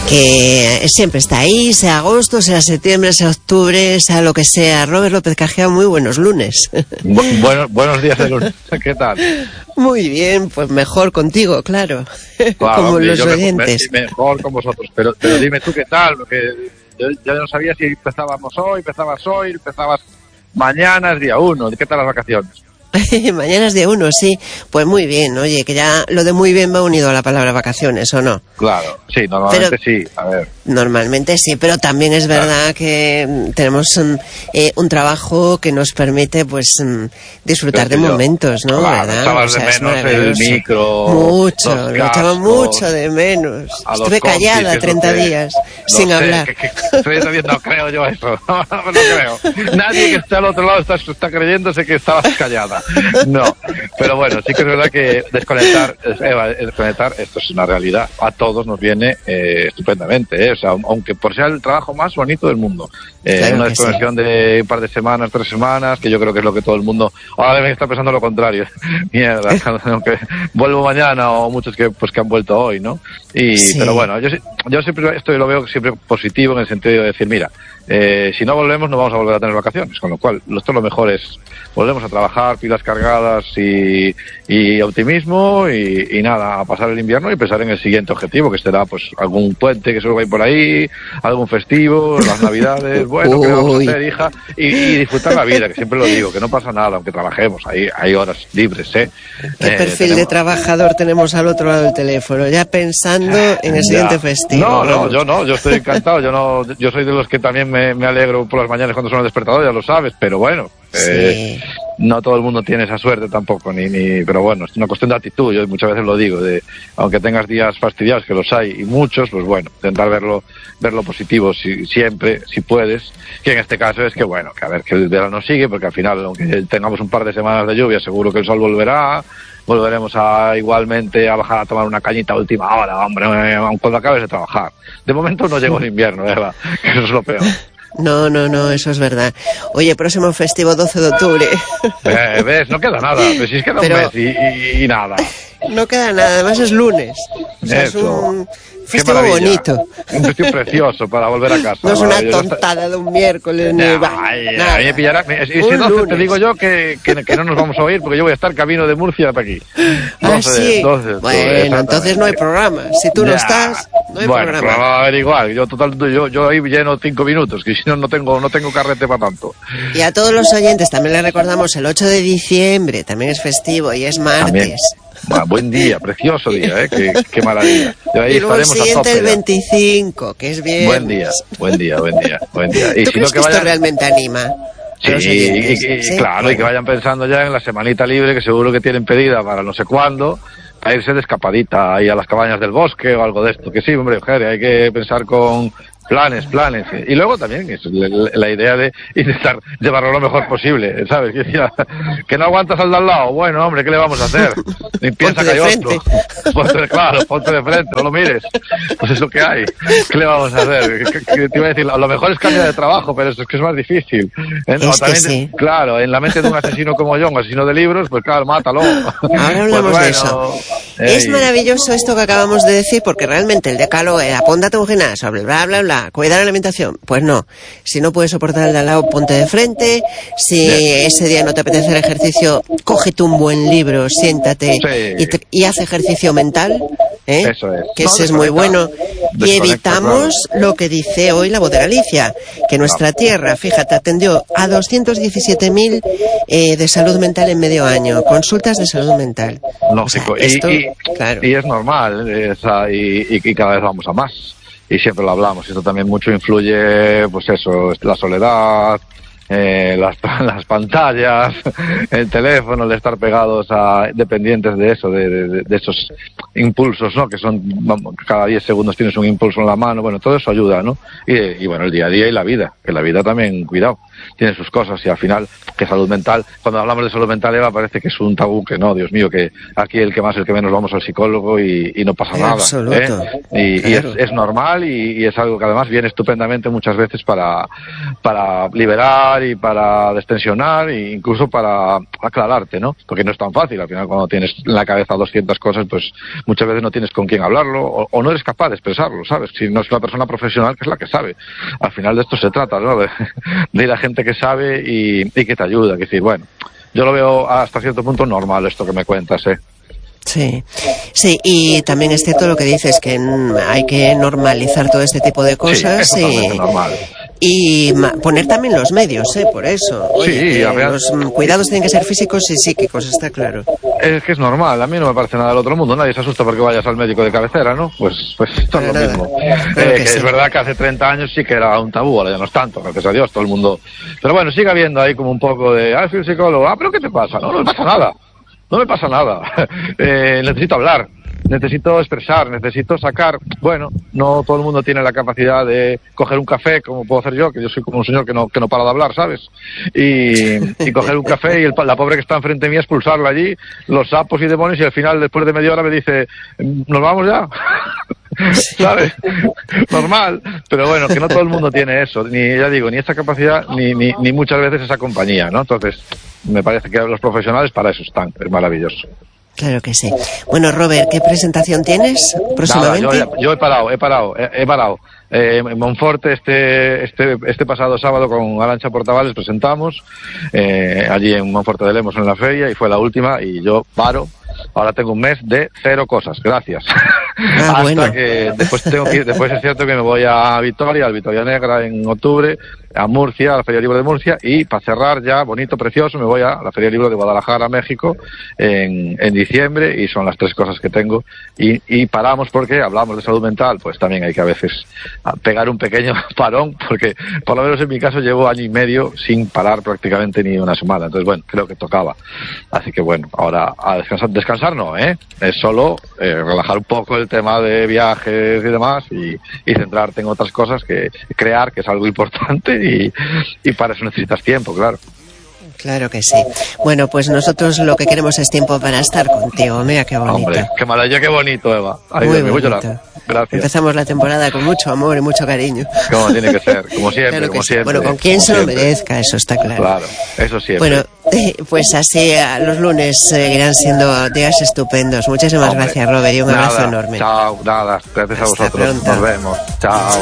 que siempre está ahí, sea agosto, sea septiembre, sea octubre, sea lo que sea. Robert López Cajea, muy buenos lunes. Buenos días de lunes, ¿qué tal? Muy bien, pues mejor contigo, claro, como hombre, los oyentes. Mejor con vosotros, pero dime tú qué tal, porque yo no sabía si empezabas hoy, empezabas mañana, es día 1, ¿qué tal las vacaciones? Mañana es día 1, sí. Pues muy bien, oye, que ya lo de muy bien va unido a la palabra vacaciones, ¿o no? Claro, sí, normalmente sí, a ver. Normalmente sí, pero también es verdad que tenemos un trabajo que nos permite, pues, disfrutar de momentos, ¿no? Claro, ¿verdad? echabas de menos el micro. Mucho, lo echaba mucho de menos. Estuve callada 30 días sin hablar. No creo yo eso, no creo. Nadie que esté al otro lado está creyéndose que estabas callada. No, pero bueno, sí que es verdad que desconectar, esto es una realidad. A todos nos viene estupendamente, O sea, aunque por ser el trabajo más bonito del mundo. Claro, una desconexión de un par de semanas, 3 semanas, que yo creo que es lo que todo el mundo ahora debe estar pensando lo contrario. Mierda, aunque vuelvo mañana, o muchos que han vuelto hoy, ¿no? Sí. Pero bueno, yo siempre esto lo veo siempre positivo, en el sentido de decir, mira, si no volvemos no vamos a volver a tener vacaciones, con lo cual lo mejor es volvemos a trabajar, pilas cargadas y optimismo y nada, a pasar el invierno y pensar en el siguiente objetivo, que será pues algún puente que seguro va a ir por ahí, algún festivo, las navidades, bueno, ¿qué vamos a hacer, hija? Y disfrutar la vida, que siempre lo digo, que no pasa nada, aunque trabajemos, hay horas libres, ¿Qué perfil de trabajador tenemos al otro lado del teléfono? Ya pensando en el siguiente festivo. Yo estoy encantado, yo soy de los que también me alegro por las mañanas cuando suena el despertador, ya lo sabes, pero bueno, sí. No todo el mundo tiene esa suerte tampoco, pero bueno, es una cuestión de actitud, yo muchas veces lo digo, aunque tengas días fastidiados, que los hay, y muchos, pues bueno, intentar verlo positivo siempre, si puedes, que en este caso es que bueno, que a ver, que el verano sigue, porque al final, aunque tengamos un par de semanas de lluvia, seguro que el sol volveremos igualmente a bajar a tomar una cañita a última hora, hombre, cuando acabes de trabajar. De momento no llegó el invierno, Eva, que eso es lo peor. No, eso es verdad. Oye, próximo festivo 12 de octubre. ¿Ves? No queda nada. Pero si es que queda un mes y nada. No queda nada, además es lunes. O sea, es un festivo bonito. Un festivo precioso para volver a casa. No es una tontada de un miércoles ni nada. A mí me pillará. Si 12 te digo yo que no nos vamos a oír, porque yo voy a estar camino de Murcia para aquí. 12, 12, bueno, entonces no hay programa. Si tú no estás, no hay programa. Bueno, va a haber igual. Yo ahí lleno 5 minutos, que si no tengo carrete para tanto. Y a todos los oyentes también les recordamos, el 8 de diciembre también es festivo y es martes. También. Bueno, buen día, precioso día, qué maravilla. Y luego el siguiente el 25, que es bien. Buen día. Y ¿Tú crees que esto realmente anima? Sí, claro, y que vayan pensando ya en la semanita libre que seguro que tienen pedida para no sé cuándo, para irse de escapadita ahí a las cabañas del bosque o algo de esto. Que sí, hombre, hay que pensar con planes. Y luego también es la idea de intentar llevarlo lo mejor posible, ¿sabes? Que no aguantas al de al lado. Bueno, hombre, ¿qué le vamos a hacer? Ni piensa que hay otro. Ponte de frente, no lo mires. Pues es lo que hay. ¿Qué le vamos a hacer? ¿Qué te iba a decir? A lo mejor es cambiar de trabajo, pero es que es más difícil. Sí. Claro, en la mente de un asesino como yo, un asesino de libros, pues claro, mátalo. Ahora hablamos de eso. Es maravilloso esto que acabamos de decir, porque realmente el decálogo era apúntate a un gimnasio, bla, bla, bla, cuidar la alimentación. Pues no, si no puedes soportar el de al lado, ponte de frente. Si ese día no te apetece el ejercicio, cógete un buen libro, siéntate y haz ejercicio mental, Eso es. Que ese es muy bueno. Y evitamos lo que dice hoy la voz de Galicia, que nuestra tierra, fíjate, atendió a 217.000 de salud mental en medio año, consultas de salud mental. Lógico, o sea, claro. Y es normal, y cada vez vamos a más. Y siempre lo hablamos, y esto también mucho influye, pues eso, la soledad, las pantallas, el teléfono, el estar pegados dependientes de eso, de esos impulsos, ¿no? Que son, cada 10 segundos tienes un impulso en la mano, bueno, todo eso ayuda, ¿no? Y bueno, el día a día y la vida, que la vida también, cuidado. tiene sus cosas, y al final, que salud mental, cuando hablamos de salud mental, Eva, parece que es un tabú, que no, Dios mío, que aquí el que más, el que menos vamos al psicólogo y no pasa nada. Absoluto. Y es normal, y es algo que además viene estupendamente muchas veces para liberar y para destensionar, e incluso para aclararte, ¿no? Porque no es tan fácil, al final cuando tienes en la cabeza 200 cosas, pues muchas veces no tienes con quién hablarlo, o no eres capaz de expresarlo, ¿sabes? Si no es una persona profesional, que es la que sabe. Al final de esto se trata, ¿no? De ir a gente que sabe y que te ayuda, que decir, bueno, yo lo veo hasta cierto punto normal esto que me cuentas, ¿eh? Sí, sí, y también es cierto lo que dices, que hay que normalizar todo este tipo de cosas, sí, es normal. Y poner también los medios, por eso. Oye, sí, los cuidados tienen que ser físicos y psíquicos, está claro. Es que es normal, a mí no me parece nada del otro mundo, nadie se asusta porque vayas al médico de cabecera, ¿no? Pues esto es lo mismo. Claro que sí. Es verdad que hace 30 años sí que era un tabú, ahora ya no es tanto, gracias a Dios, todo el mundo... Pero bueno, sigue habiendo ahí como un poco de, soy el psicólogo, pero ¿qué te pasa? No me pasa nada. No me pasa nada. Necesito hablar, necesito expresar, necesito sacar. Bueno, no todo el mundo tiene la capacidad de coger un café como puedo hacer yo, que yo soy como un señor que no para de hablar, ¿sabes? Y coger un café y la pobre que está enfrente mía expulsarla allí, los sapos y demonios, y al final, después de media hora, me dice, ¿nos vamos ya? ¿Sabes? Normal, pero bueno, que no todo el mundo tiene eso, ni esa capacidad, ni muchas veces esa compañía, ¿no? Entonces, me parece que los profesionales para eso están, es maravilloso. Claro que sí. Bueno, Robert, ¿qué presentación tienes próximamente? Nada, yo he parado. En Monforte este pasado sábado con Arantxa Portavales presentamos, allí en Monforte de Lemos en la feria, y fue la última, y yo paro. Ahora tengo un mes de 0 cosas, gracias. Hasta bueno. Que después es cierto que me voy a Vitoria, al Vitoria Negra en octubre, a Murcia, a la Feria Libro de Murcia, y para cerrar ya, bonito, precioso, me voy a la Feria Libro de Guadalajara, México, en diciembre, y son las 3 cosas que tengo, y paramos porque hablamos de salud mental, pues también hay que a veces pegar un pequeño parón, porque por lo menos en mi caso llevo año y medio sin parar prácticamente ni una semana, entonces bueno, creo que tocaba. Así que bueno, ahora a descansar no, es solo relajar un poco el tema de viajes y demás, y centrarte en otras cosas, que crear, que es algo importante, y para eso necesitas tiempo, claro. Claro que sí. Bueno, pues nosotros lo que queremos es tiempo para estar contigo. Mira qué bonito. Hombre, qué maravilla, qué bonito, Eva. Ay, muy Dios, bonito. Me voy a llorar. Gracias. Empezamos la temporada con mucho amor y mucho cariño. Como tiene que ser, como siempre, claro como sí. siempre. Bueno, con quien se lo merezca, eso está claro. Claro, eso siempre. Bueno, pues así los lunes seguirán siendo días estupendos. Muchísimas gracias, Robert, y un abrazo enorme. Chao, nada, gracias a vosotros. Pronto. Nos vemos. Chao.